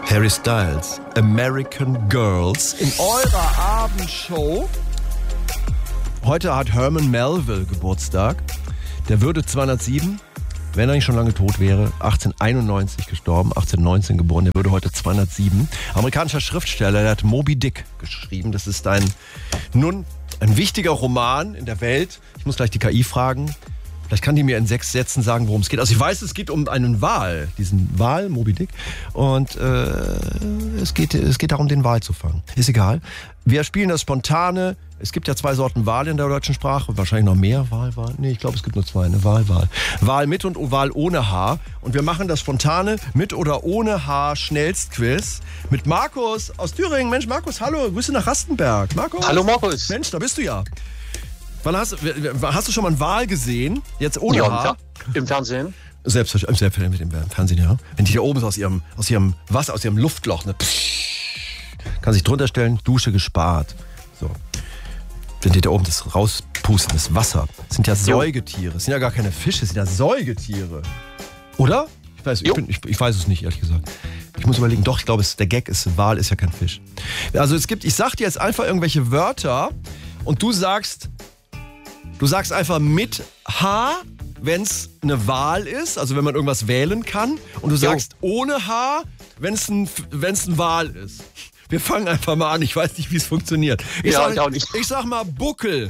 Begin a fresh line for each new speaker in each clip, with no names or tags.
Harry Styles, American Girls in eurer Abendshow. Heute hat Herman Melville Geburtstag. Der würde 207, wenn er nicht schon lange tot wäre. 1891 gestorben, 1819 geboren. Der würde heute 207. Amerikanischer Schriftsteller, der hat Moby Dick geschrieben. Das ist ein wichtiger Roman in der Welt. Ich muss gleich die KI fragen. Vielleicht kann die mir in 6 Sätzen sagen, worum es geht. Also ich weiß, es geht um einen Wal, diesen Wal, Moby Dick. Und es geht darum, den Wal zu fangen. Ist egal. Wir spielen das Spontane. Es gibt ja 2 Sorten Wal in der deutschen Sprache. Wahrscheinlich noch mehr. Wal. Nee, ich glaube, es gibt nur 2. Eine Wal. Wal mit und Wal ohne Haar. Und wir machen das Spontane mit oder ohne Haar Schnellstquiz mit Markus aus Thüringen. Mensch, Markus, hallo. Grüße nach Rastenberg. Markus.
Hallo, Markus.
Mensch, da bist du ja. Hast du schon mal einen Wal gesehen? Jetzt ohne Haar?
Im Fernsehen.
Selbstverständlich im Fernsehen, ja. Wenn die da oben so aus ihrem Wasser, aus ihrem Luftloch, ne, kann sich drunter stellen, Dusche gespart. So. Wenn die da oben das rauspusten, das Wasser. Das sind ja Säugetiere. Das sind ja gar keine Fische, das sind ja Säugetiere. Oder? Ich weiß es nicht, ehrlich gesagt. Ich muss überlegen, doch, ich glaube, der Gag ist, Wal ist ja kein Fisch. Also ich sag dir jetzt einfach irgendwelche Wörter und du sagst einfach mit H, wenn es eine Wahl ist, also wenn man irgendwas wählen kann. Und du sagst ohne H, wenn es ein Wal ist. Wir fangen einfach mal an. Ich weiß nicht, wie es funktioniert. Ich auch nicht. Ich sag mal Buckel.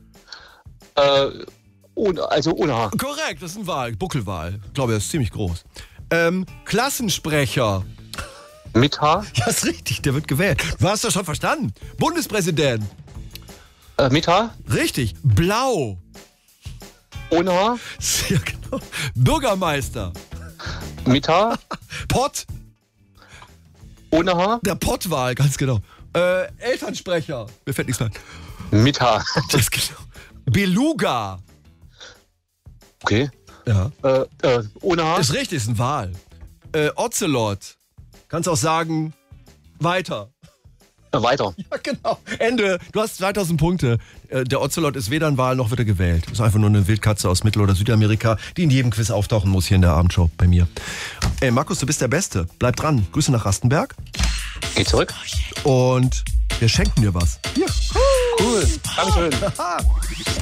Ohne H.
Korrekt, das ist ein Wal. Buckelwal. Ich glaube, er ist ziemlich groß. Klassensprecher.
Mit H?
Ja, ist richtig, der wird gewählt. Du hast das schon verstanden. Bundespräsident.
Mit H?
Richtig. Blau.
Ohne H?
Ja, genau. Bürgermeister.
Mit H?
Pott.
Ohne H?
Der Pottwahl, ganz genau. Elternsprecher. Mir fällt nichts mehr.
Mit H.
Das genau. Beluga.
Okay.
Ja.
Ohne H?
Ist richtig, ist ein Wal. Ocelot. Kannst auch sagen, weiter.
Weiter.
Ja, genau. Ende. Du hast 2000 Punkte. Der Ocelot ist weder ein Wal noch wird er gewählt. Ist einfach nur eine Wildkatze aus Mittel- oder Südamerika, die in jedem Quiz auftauchen muss hier in der Abendshow bei mir. Ey, Markus, du bist der Beste. Bleib dran. Grüße nach Rastenberg.
Geh zurück.
Und wir schenken dir was.
Hier. Cool. Dankeschön.